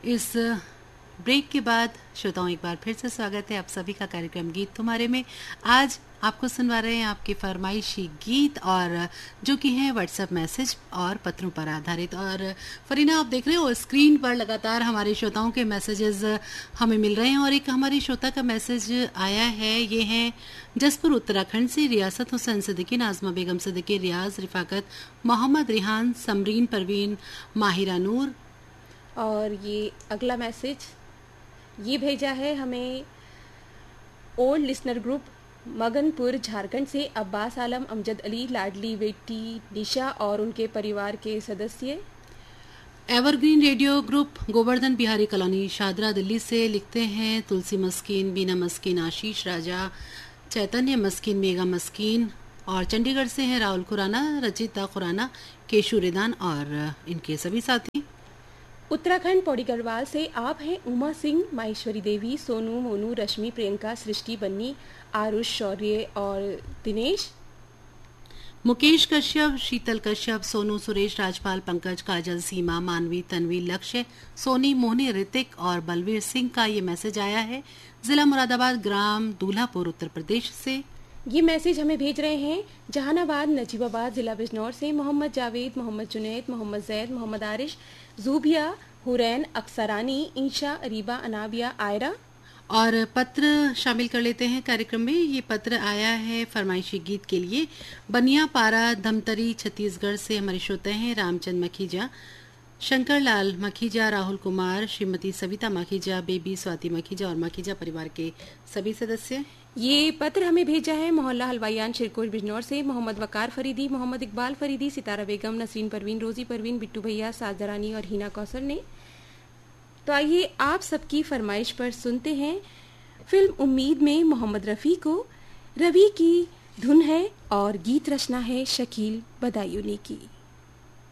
इस ब्रेक के बाद श्रोताओं एक बार फिर से स्वागत है आप सभी का कार्यक्रम गीत तुम्हारे में। आज आपको सुनवा रहे हैं आपके फरमाइशी गीत और जो कि हैं व्हाट्सएप मैसेज और पत्रों पर आधारित। और फरीना, आप देख रहे हो स्क्रीन पर लगातार हमारे श्रोताओं के मैसेजेस हमें मिल रहे हैं और एक हमारी श्रोता का मैसेज आया है। ये है जसपुर उत्तराखंड से रियासत हुसैन सिद्दीकी, नाजमा बेगम सिद्दीकी, रियाज, रिफाकत, मोहम्मद रिहान, समरीन परवीन, माहिरा नूर। और ये अगला मैसेज ये भेजा है हमें old listener group Maganpur Jharkhand से अब्बास आलम, अमजद अली, लाडली बेटी निशा और उनके परिवार के सदस्य। Evergreen radio group Govardhan Bihari colony Shahdara Delhi से लिखते हैं तुलसी मस्कीन, बीना मस्कीन, आशीष राजा, चैतन्य मस्कीन, मेगा मस्कीन। और चंडीगढ़ से हैं राहुल खुराना, रचिता खुराना, केशु रिदान और इनके सभी साथी। उत्तराखंड पौड़ी गढ़वाल से आप हैं उमा सिंह, माहेश्वरी देवी, सोनू, मोनू, रश्मि, प्रियंका, सृष्टि, बन्नी, आरुष, शौर्य और दिनेश। मुकेश कश्यप, शीतल कश्यप, सोनू, सुरेश, राजपाल, पंकज, काजल, सीमा, मानवी, तन्वी, लक्ष्य, सोनी, मोहनी, ऋतिक और बलवीर सिंह का ये मैसेज आया है जिला मुरादाबाद, ग्राम दूल्हापुर, उत्तर प्रदेश से। ये मैसेज हमें भेज रहे हैं जहानाबाद, नजीबाबाद, जिला बिजनौर से मोहम्मद जावेद, मोहम्मद जुनैद, मोहम्मद जैद, मोहम्मद आरिश, जूबिया, हुरैन, अक्सरानी, ईशा, अरीबा, अनाबिया, आयरा। और पत्र शामिल कर लेते हैं कार्यक्रम में। ये पत्र आया है फरमाइशी गीत के लिए बनियापारा, धमतरी, छत्तीसगढ़ से। हमारे श्रोता हैं रामचंद मखीजा, शंकर लाल मखीजा, राहुल कुमार, श्रीमती सविता मखीजा, बेबी स्वाति मखीजा और मखीजा परिवार के सभी सदस्य। ये पत्र हमें भेजा है मोहल्ला हलवाईयान, शिरकोट, बिजनौर से मोहम्मद वकार फरीदी, मोहम्मद इकबाल फरीदी, सितारा बेगम, नसरीन परवीन, रोजी परवीन, बिट्टू भैया, साजरानी और हिना कौसर ने। तो आइए आप सबकी फरमाइश पर सुनते हैं फिल्म उम्मीद में मोहम्मद रफ़ी को। रवि की धुन है और गीत रचना है शकील बदायूनी की।